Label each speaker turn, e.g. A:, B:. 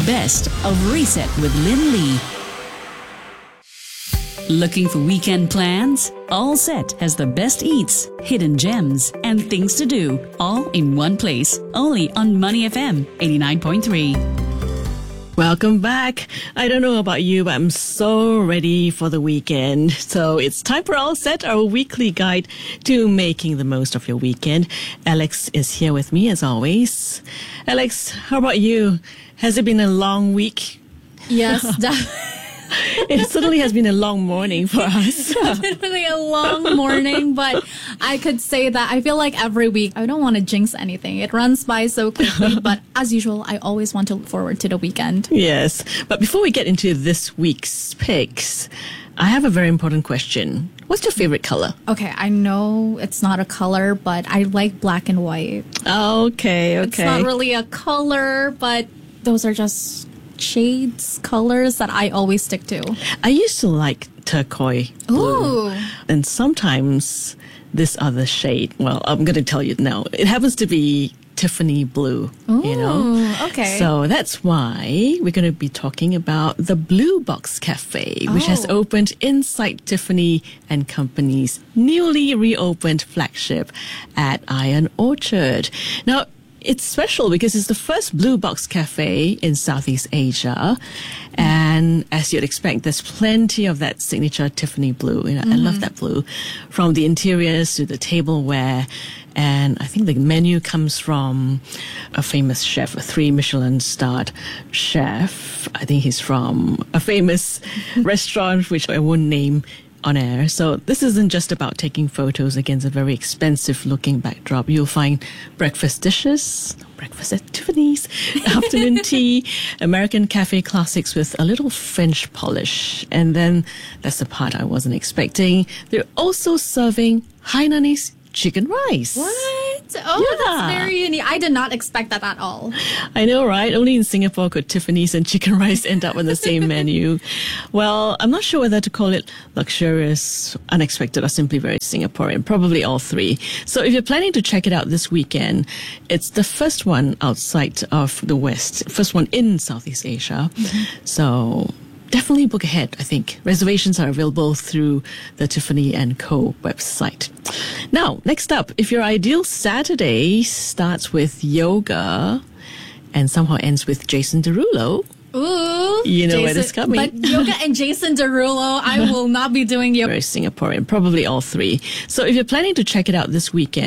A: best of Reset with Lynn Lee. Looking for weekend plans? All Set has the best eats, hidden gems, and things to do, all in one place. Only on Money FM 89.3.
B: Welcome back. I don't know about you, but I'm so ready for the weekend. So it's time for All Set, our weekly guide to making the most of your weekend. Alex is here with me as always. Alex, how about you? Has it been a long week?
C: Yes,
B: It certainly has been a long morning for us.
C: definitely a long morning, but I could say that I feel like every week, I don't want to jinx anything. It runs by so quickly, but as usual, I always want to look forward to the weekend.
B: Yes. But before we get into this week's picks, I have a very important question. What's your favorite color?
C: Okay, I know it's not a color, but I like black and white.
B: Okay.
C: It's not really a color, but those are just shades, colors that I always stick to.
B: I used to like turquoise blue.
C: Ooh.
B: And sometimes this other shade, well, I'm going to tell you now. It happens to be Tiffany blue,
C: Okay.
B: So that's why we're going to be talking about the Blue Box Cafe, which has opened inside Tiffany and Company's newly reopened flagship at Iron Orchard. Now, it's special because it's the first Blue Box Cafe in Southeast Asia. And as you'd expect, there's plenty of that signature Tiffany blue. I love that blue. From the interiors to the tableware. And I think the menu comes from a famous chef, a 3 Michelin-starred chef. I think he's from a famous restaurant, which I won't name on air. So this isn't just about taking photos against a very expensive looking backdrop. You'll find breakfast dishes, breakfast at Tiffany's, afternoon tea, American cafe classics with a little French polish. And then that's the part I wasn't expecting. They're also serving Hainanese chicken rice.
C: What? Oh,
B: Yeah.
C: that's very unique. I did not expect that at all.
B: I know, right? Only in Singapore could Tiffany's and chicken rice end up on the same menu. Well, I'm not sure whether to call it luxurious, unexpected, or simply very Singaporean. Probably all three. So if you're planning to check it out this weekend, it's the first one outside of the West, first one in Southeast Asia. So definitely book ahead, I think. Reservations are available through the Tiffany & Co. website. Now, next up, if your ideal Saturday starts with yoga and somehow ends with Jason Derulo,
C: Ooh.
B: You know where this is coming.
C: But yoga and Jason Derulo, I will not be doing yoga.
B: very Singaporean, probably all three. So if you're planning to check it out this weekend,